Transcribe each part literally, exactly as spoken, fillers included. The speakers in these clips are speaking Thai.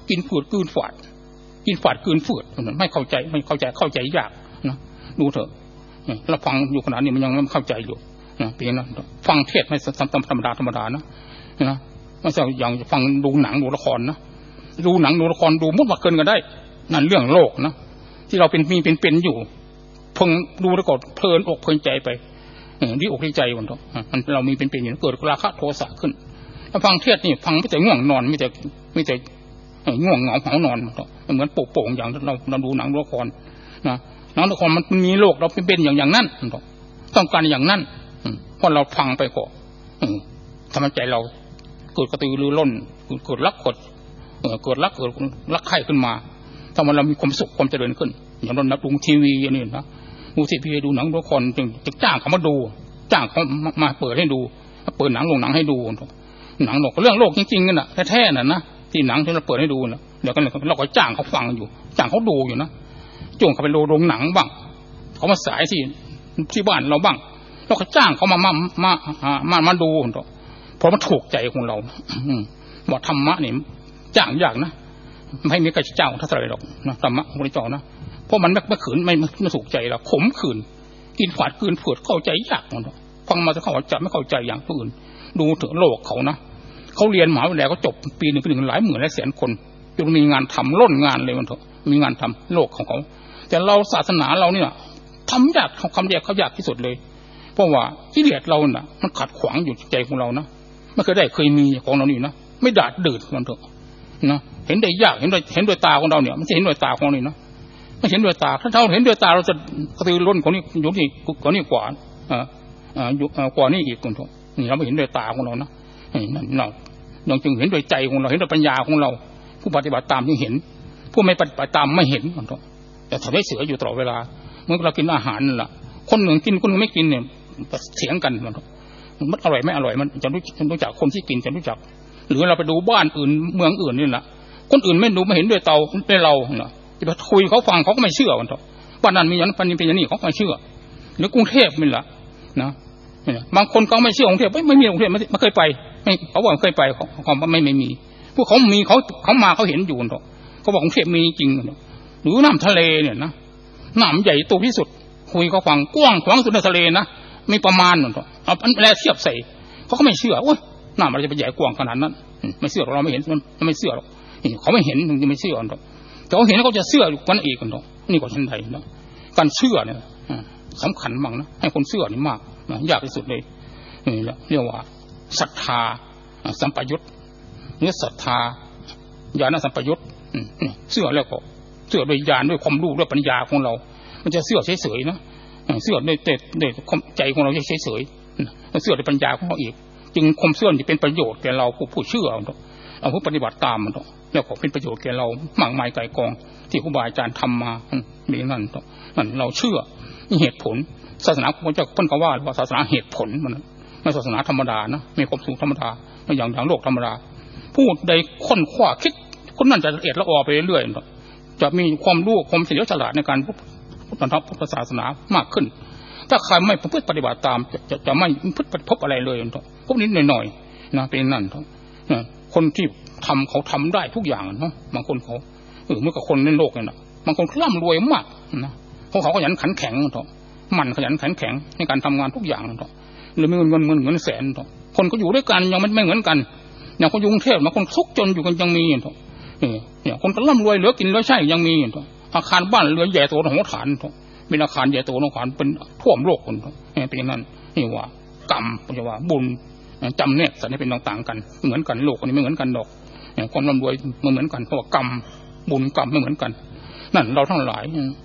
กินฝืดกืนฝาดกินฝาดกืนฝืดไม่เข้าใจไม่เข้าใจเข้าใจยากนะดูเถอะเราฟังอยู่ขนาดนี้มันยังไม่เข้าใจอยู่นะเป็นนั้นฟังเทศไม่ธรรมดาธรรมดานะนะไม่ใช่อย่างฟังดูหนังดูละครนะดูหนังดูละครดูมุดมาเกินกันได้นั่นเรื่องโลกนะที่เราเป็นมีเป็นเป็นอยู่เพิ่งดูแล้วก็เพลินอกเพลินใจไปดีอกดีใจวันเถอะมันเรามีเป็นเป็นอยู่เกิดราคะโทสะขึ้นถ้าฟังเทศนี่ฟังไม่แต่ง่วงนอนไม่แต่ไม่แต่ง่วงเหงาเหานอนมันเหมือนโป่งๆอย่างเราเราดูหนังดูละครนะหนังละครมันมีโลกเราเป็นเป็นอย่างอย่างนั้นต้องการอย่างนั้นเพราะเราฟังไปก็ทำให้ใจเราเกิดกระตือรือร้นเกิดรักกดเกิดรักเกิดรักใคร่ขึ้นมาทำให้เรามีความสุขความเจริญขึ้นอย่างเรานับดูทีวีอย่างนี้นะดูทีวีดูหนังดูละครจึงจะจ้างเขามาดูจ้างเขามาเปิดให้ดูเปิดหนังลงหนังให้ดูหนังโลกเรื่องโลกจริงๆกันนะแท้ๆน่ะนะที่หนังที่เราเปิดให้ดูนะเดี๋ยวกันเราก็จ้างเขาฟังอยู่จ้างเขาดูอยู่นะจ้างเขาไปโรงหนังบ้างเขามาสายที่ที่บ้านเราบ้างเราก็จ้างเขามามามามามาดูเพราะมันถูกใจของเราบอกธรรมะนี่จ้างยากนะไม่มีใครจ้างเท่าไหร่หรอกนะธรรมะของพระเจ้านะเพราะมันไม่ไม่ขืนไม่ไม่ถูกใจเราขมขืนกินฝาดกืนฝืดเข้าใจยากมันฟังมาจะเข้าใจไม่เข้าใจอย่างอื่นดูถึงโลกเขานะเขาเรียนมหาวิทยาลัยเขาจบปีหนึ่งปีหนึ่งหลายหมื่นหลายแสนคนจนมีงานทำล้นงานเลยมันเถอะมีงานทำโลกของเขาแต่เราศาสนาเราเนี่ยทำยากเขาคำแยกเขายากที่สุดเลยเพราะว่ากิเลสเราน่ะมันขัดขวางอยู่ใจของเรานะไม่เคยได้เคยมีของเรานี่นะไม่ดาดดืดมันเถอะนะเห็นได้ยากเห็นได้เห็นด้วยตาของเราเนี่ยมันจะเห็นด้วยตาของเรานี่นะไม่เห็นด้วยตาถ้าเราเห็นด้วยตาเราจะกระตือร้นของนี่อยู่ที่กว่านี่กว่าอ่าอ่าอยู่กว่านี่อีกคนเถอะนี่เราไม่เห็นด้วยตาของเรานะนั่นเราเราจึงเห็นด้วยใจของเราเห็นด้วยปัญญาของเราผู้ปฏิบัติตามจึงเห็นผู้ไม่ปฏิบัติตามไม่เห็นคนเถอะแต่ทำให้เสืออยู่ตลอดเวลาเมื่อเรากินอาหารนั่นแหละคนหนึ่งกินคนหนึ่งไม่กินเนี่ยเถียงกันมันมันอร่อยไม่อร่อยมันจะรู้รู้จักคนที่กินจะรู้จักหรือเราไปดูบ้านอื่นเมืองอื่นนี่แหละคนอื่นไม่ดูไม่เห็นด้วยเตาด้วยเราเนาะจะไปคุยเขาฟังเขาก็ไม่เชื่อมันเถอะบ้านนั้นมีอย่างนั้นเป็นอย่างนี้เขาไม่เชื่อหรือกรุงเทพนี่แหละนะบางคนเขาไม่เชื่อกรุงเทพไม่ไม่มีกรุงเทพไม่เคยไปไม่เขาบอกเคยไปเขาไม่ไม่มีพวกเขามีเขาเขามาเขาเห็นอยู่เถอะเขาบอกกรุงเทพมีจริงหรือน้ำทะเลเนี่ยนะน้ำใหญ่โตที่สุดคุยเขาฟังกว้างขวางสุดในทะเลนะมีประมาณนั่นเถอะเอาอันแรกเทียบใส่เขาก็ไม่เชื่อโอ้ยน้ำมันจะไปใหญ่กว้างขนาดนั้นไม่เชื่อเราไม่เห็นมันไม่เชื่อหรอกเขาไม่เห็นถึงจะไม่เชื่อหรอกแต่เขาเห็นเขาจะเชื่ออยู่กันอีกกันเถอะนี่ก็เช่นใดนะการเชื่อเนี่ยสำคัญมากนะให้คนเชื่อนี่มากยากที่สุดเลยนี่แหละเรียกว่าศรัทธาสัมปยุตหรือศรัทธาญาณสัมปยุตเชื่อแล้วก็เชื่อด้วยญาณด้วยความรู้ด้วยปัญญาของเรามันจะเชื่อเฉยๆนะเชื่อด้วยเตด้วยใจของเราเฉยๆเชื่อด้วยปัญญาของเราอีกจึงความเชื่อที่เป็นประโยชน์แก่เราผู้ผู้เชื่อเราผู้ปฏิบัติตามมันต้องแล้วก็เป็นประโยชน์แก่เรามากมายไกลกองที่ครูบาอาจารย์ทำมามีนั่นต้องนั่นเราเชื่อมีเหตุผลศาสนาพระเจ้าเพิ่นก็ว่าว่าศาสนาเหตุผลมันไม่ศาสนาธรรมดานะไม่ความสูงธรรมดาไม่อย่างอย่างโลกธรรมดาผู้ใดค้นคว้าคิดคนนั้นจะละเอียดละออไปเรื่อยๆจะมีความรู้ความเฉลียวฉลาดในการพุทธพุทธศาสนามากขึ้นถ้าใครไม่ประพฤติปฏิบัติตามจะจะไม่พฤติพบอะไรเลยพวกนี้หน่อยๆนะเป็นนั่นคนที่ทำเขาทำได้ทุกอย่างเนาะบางคนเขาเออเมื่อกับคนในโลกเนี่ยนะบางคนร่ำรวยมากนะเพราะเขาขยันขันแข็งเนาะมันขยันขันแข็งในการทำงานทุกอย่างเนาะหรือมีเงินเงินเงินเงินแสนเนาะคนก็อยู่ด้วยกันยังไม่ไม่เหมือนกันอย่างคนกรุงเทพบางคนทุกข์จนอยู่กันยังมีเนาะเนี่ยคนก็ร่ำรวยเหลือกินเหลือใช้ยังมีเนาะอาคารบ้านเรือนใหญ่โตของฐานเนาะเป็นอาคารใหญ่โตของฐานเป็นท่วมโลกคนเนาะเป็นนั้นนี่ว่ากรรมจะว่าบุญจำเนี่ยสันนิเป็นต่างๆกันเหมือนกันโลกนี้ไม่เหมือนกันดอกความร่ำรวยไม่เหมือนกันเพราะว่ากรรมบุญกรรมไม่เหมือนกันนั่นเราทั้งหลาย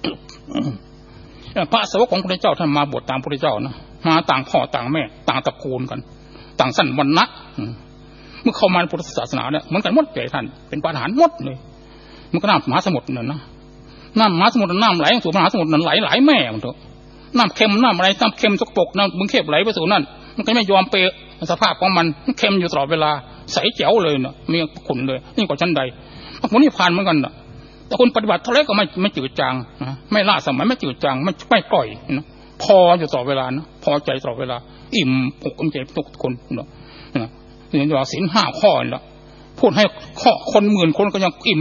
พระสาวกของพระเจ้าท่านมาบวชตามพระเจ้านะมาต่างพ่อต่างแม่ต่างตระกูลกันต่างสั้นวรรณะเมื่อเข้ามาในพุทธศาสนาเนี่ยเหมือนกันหมดเลยท่านเป็นปาฐานหมดเลยมันก็น้ำมหาสมุทรนั่นนะน้ำมหาสมุทรน้ำไหลสู่มหาสมุทรนั่นไหลหลายแม่มันเถอะน้ำเค็มน้ำอะไรน้ำเค็มสกปรกน้ำมึงเค็มไหลไปสู่นั่นมันก็ไม่ยอมเปย์สภาพของมันเค็มอยู่ตลอดเวลาใสแจ๋วเลยเนาะมีขุ่นเลยนี่ก็ชั้นใดพวกนี้ผ่านเหมือนกันนะแต่คนปฏิบัติเท่าไรก็ไม่ไม่จืดจางนะไม่ล่าสมัยไม่จืดจางไม่ไม่ปล่อยนะพออยู่ตลอดเวลานะพอใจตลอดเวลาอิ่มอกอิ่มใจทุกคนเนาะนะอย่างว่าศีลห้าข้อนี่แหละพูดให้ข้อคนหมื่นคนก็ยังอิ่ม